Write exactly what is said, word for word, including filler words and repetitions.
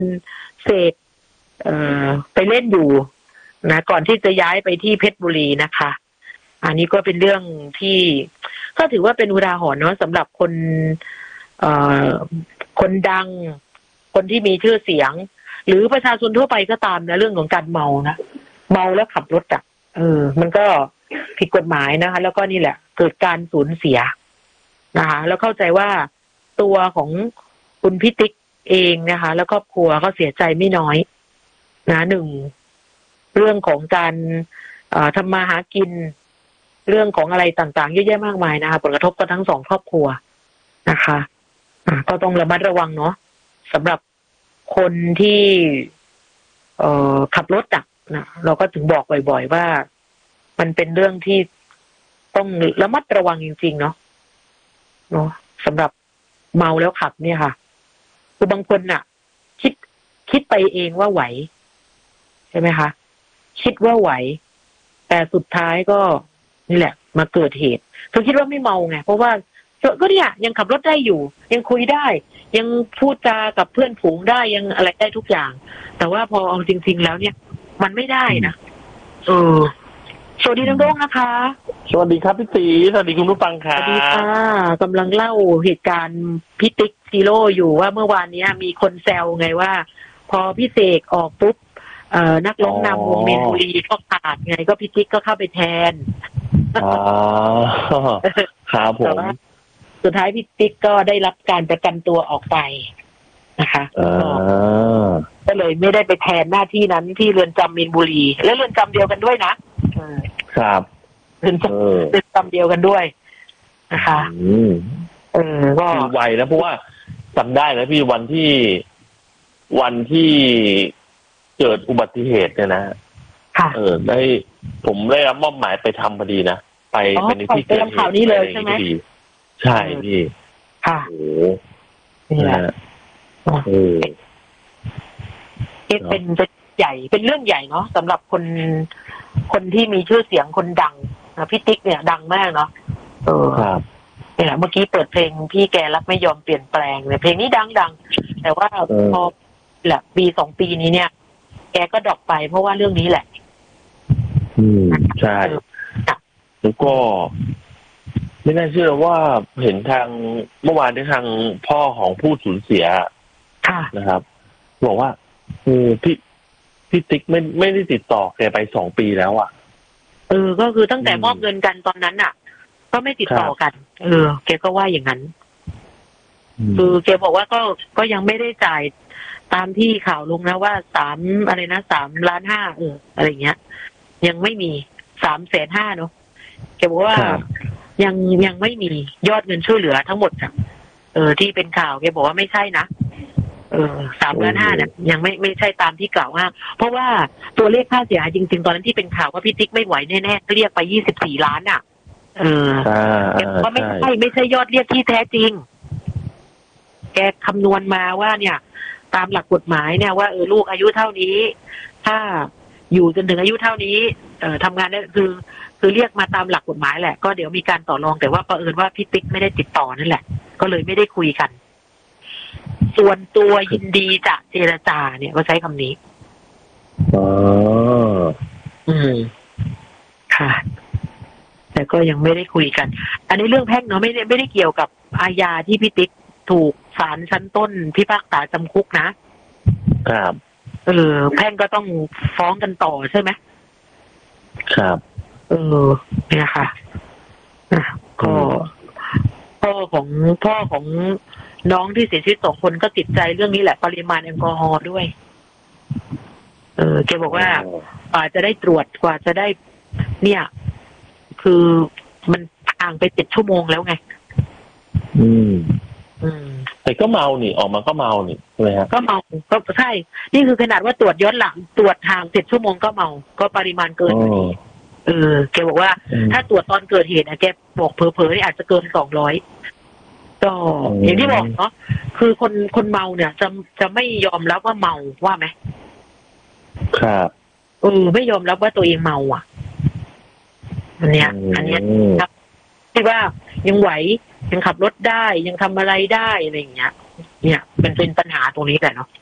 เสกเอ่อไปเล่นอยู่นะก่อนที่จะย้ายไปที่เพชรบุรีนะคะอันนี้ก็เป็นเรื่องที่ก็ถือว่าเป็นอุทาหรณ์เนาะสำหรับคนเอ่อคนดังคนที่มีชื่อเสียงหรือประชาชนทั่วไปก็ตามนะเรื่องของการเมานะเมาแล้วขับรถอ่ะเออมันก็ผิดกฎหมายนะคะแล้วก็นี่แหละเกิดการสูญเสียนะคะแล้วเข้าใจว่าตัวของคุณพิติ๊กเองนะคะแล้วครอบครัวก็เสียใจไม่น้อยนะหนึ่งเรื่องของการทำมาหากินเรื่องของอะไรต่างๆเยอะแยะมากมายนะคะผลกระทบกับทั้งสองครอบครัวนะคะก็ต้องระมัดระวังเนาะสำหรับคนที่เอ่อขับรถอ่ะนะเราก็ถึงบอกบ่อยๆว่ามันเป็นเรื่องที่ต้องระมัดระวังจริงๆเนาะเนาะสำหรับเมาแล้วขับเนี่ยค่ะคือบางคนน่ะคิดคิดไปเองว่าไหวใช่ไหมคะคิดว่าไหวแต่สุดท้ายก็นี่แหละมาเกิดเหตุเธอคิดว่าไม่เมาไงเพราะว่าก็เนี่ยยังขับรถได้อยู่ยังคุยได้ยังพูดจากับเพื่อนฝูงได้ยังอะไรได้ทุกอย่างแต่ว่าพอเอาจริงๆแล้วเนี่ยมันไม่ได้นะเออสวัสดีน้องโด่งนะคะสวัสดีครับพี่ตีสวัสดีคุณผู้ฟังครับสวัสดีค่ะกำลังเล่าเหตุการณ์พิติ๊กซีโร่อยู่ว่าเมื่อวานนี้มีคนแซวไงว่าพอพี่เสกออกปุ๊บเอ่อนักร้องนำวงมีนบุรีก็ขาดไงก็พิติ๊กก็เข้าไปแทนอ๋อครับผมสุดท้ายพี่ติ๊กก็ได้รับการประกันตัวออกไปนะคะก็เลยไม่ได้ไปแทนหน้าที่นั้นที่เรือนจำมีนบุรีและเรือนจำเดียวกันด้วยนะครับเรือนจำเรือนจำเดียวกันด้วยนะคะเออก็ไวนะเพราะว่าจำได้นะพี่วันที่วันที่เกิดอุบัติเหตุเนี่ยนะเออได้ผมได้รับมอบหมายไปทำพอดีนะไปเป็นที่เกิดเหตุข่าวนี้เลยใช่ไหมใช่พี่ค่ะโอ้นี่แหละเออเป็นเป็นใหญ่เป็นเรื่องใหญ่เนาะสำหรับคนคนที่มีชื่อเสียงคนดังนะพี่ติ๊กเนี่ยดังมากเนาะเออนี่แหละเมื่อกี้เปิดเพลงพี่แกรับไม่ยอมเปลี่ยนแปลงเนี่ยเพลงนี้ดังดังแต่ว่าพอแหละปีสองปีนี้เนี่ยแกก็ดรอปไปเพราะว่าเรื่องนี้แหละอืมใช่แล้วก็ไม่น่าเชื่อว่าเห็นทางเมื่อวานที่ทางพ่อของผู้สูญเสียนะครับบอกว่าเออพี่พี่ติ๊กไม่ไม่ได้ติดต่อแกไปสองปีแล้วอ่ะเออก็คือตั้งแต่มอบเงินกันตอนนั้นอ่ะก็ไม่ติดต่อกันเออแกก็ว่าอย่างนั้นคือแกบอกว่าก็ก็ยังไม่ได้จ่ายตามที่ข่าวลงนะว่าสามอะไรนะสามล้านห้าเอออะไรเงี้ยยังไม่มีสามแสนห้าเนาะแกบอกว่ายังยังไม่มียอดเงินช่วยเหลือทั้งหมดอ่ะเออที่เป็นข่าวแกบอกว่าไม่ใช่นะเออสามล้านห้าเนี่ยยังไม่ไม่ใช่ตามที่กล่าวอ้างเพราะว่าตัวเลขค่าเสียหายจริงๆตอนนั้นที่เป็นข่าวว่าพี่ติ๊กไม่ไหวแน่ๆเรียกไปยี่สิบสี่ล้านอ่ะเออแกบอกว่าไม่ใช่ไม่ใช่ยอดเรียกที่แท้จริงแกคำนวณมาว่าเนี่ยตามหลักกฎหมายเนี่ยว่าเออลูกอายุเท่านี้ถ้าอยู่จนถึงอายุเท่านี้เอ่อทำงานได้คือคือเรียกมาตามหลักกฎหมายแหละก็เดี๋ยวมีการต่อรองแต่ว่าเผอิญว่าพี่ติ๊กไม่ได้ติดต่อนั่นแหละก็เลยไม่ได้คุยกันส่วนตัวยินดีจะเจรจาเนี่ยก็ใช้คำนี้อ๋ออืมค่ะแต่ก็ยังไม่ได้คุยกันอันนี้เรื่องแพ่งเนาะไม่ได้ไม่ได้เกี่ยวกับอาญาที่พี่ติ๊กถูกศาลชั้นต้นพิพากษาจำคุกนะครับเออแพ่งก็ต้องฟ้องกันต่อใช่ไหมครับเออเนี่ยค่ะนะก็พ่อของพ่อของน้องที่เสียชีวิตสองคนก็ติดใจเรื่องนี้แหละปริมาณแอลกอฮอล์ด้วยเออแกบอกว่ากว่าจะได้ตรวจกว่าจะได้เนี่ยคือมันห่างไปเจ็ดชั่วโมงแล้วไงอืมอืมแต่ก็เมานี่ออกมาก็เมานี่ใช่ไหมครับก็เมาก็ใช่นี่คือขนาดว่าตรวจย้อนหลังตรวจห่างเจ็ดชั่วโมงก็เมาก็ปริมาณเกินพอดีเออแกบอกว่าถ้าตรวจตอนเกิดเหตุนะแกบอกเผลอๆนี่อาจจะเกินสองร้อยก็อย่างที่บอกเนาะคือคนคนเมาเนี่ยจะจะไม่ยอมรับว่าเมาว่าไหมครับเออไม่ยอมรับว่าตัวเองเมาอ่ะอันเนี้ยอันเนี้ยครับที่ว่ายังไหวยังขับรถได้ยังทำอะไรได้อะไรอย่างเงี้ยเนี่ยมันเป็นปัญหาตรงนี้แหละเนาะ